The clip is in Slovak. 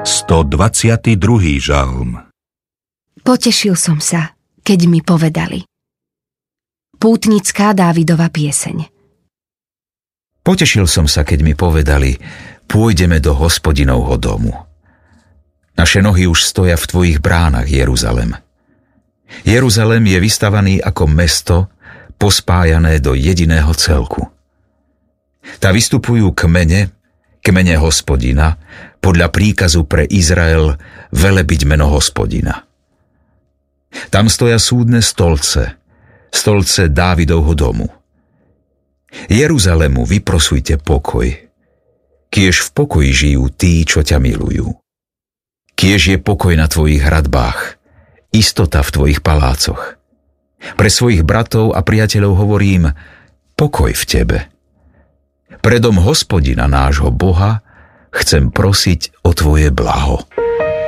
122. žalm. Potešil som sa, keď mi povedali. Pútnická Dávidova pieseň. Potešil som sa, keď mi povedali, pôjdeme do Hospodinovho domu. Naše nohy už stoja v tvojich bránach, Jeruzalem. Jeruzalem je vystavaný ako mesto, pospájané do jediného celku. Tá vystupujú kmene Hospodina, podľa príkazu pre Izrael velebiť meno Hospodina. Tam stoja súdne stolce Dávidovho domu. Jeruzalemu vyprosujte pokoj, kiež v pokoji žijú tí, čo ťa milujú. Kiež je pokoj na tvojich hradbách, istota v tvojich palácoch. Pre svojich bratov a priateľov hovorím, pokoj v tebe. Pre dom Hospodina nášho Boha chcem prosiť o tvoje blaho.